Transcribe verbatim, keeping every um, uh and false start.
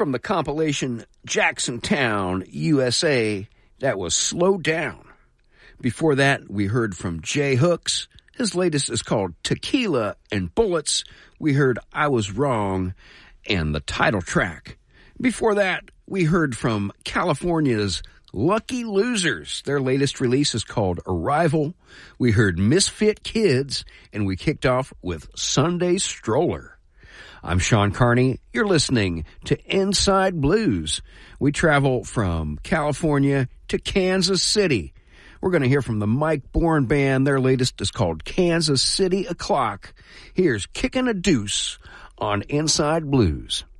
From the compilation Jacksontown, U S A, that was Slow Down. Before that, we heard from Jay Hooks. His latest is called Tequila and Bullets. We heard I Was Wrong and the title track. Before that, we heard from California's Lucky Losers. Their latest release is called Arrival. We heard Misfit Kids, and we kicked off with Sunday Stroller. I'm Sean Carney. You're listening to Inside Blues. We travel from California to Kansas City. We're going to hear from the Mike Bourne Band. Their latest is called Kansas City O'Clock. Here's Kickin' a Deuce on Inside Blues.